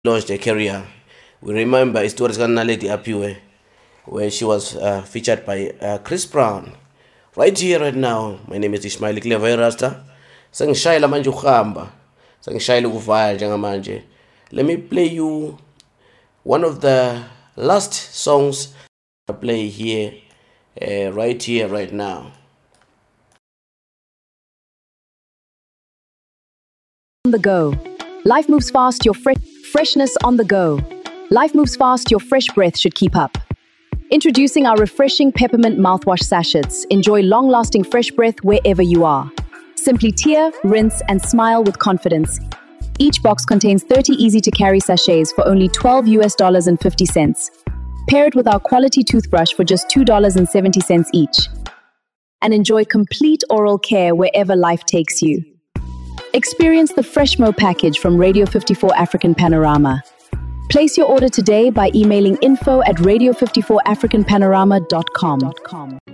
launched a career. We remember stories of Naledi Apiwe, where she was featured by Chris Brown. Right here, right now, my name is Ishmael Clever Rasta. Sangishayela manje ukuhamba. Sangishayela ukuvaya njengamanje. Let me play you one of the last songs I play here, right now. On the go. Life moves fast, your freshness on the go. Life moves fast, your fresh breath should keep up. Introducing our refreshing peppermint mouthwash sachets. Enjoy long-lasting fresh breath wherever you are. Simply tear, rinse, and smile with confidence. Each box contains 30 easy-to-carry sachets for only $12.50. Pair it with our quality toothbrush for just $2.70 each. And enjoy complete oral care wherever life takes you. Experience the Freshmo package from Radio 54 African Panorama. Place your order today by emailing info@radio54africanpanorama.com.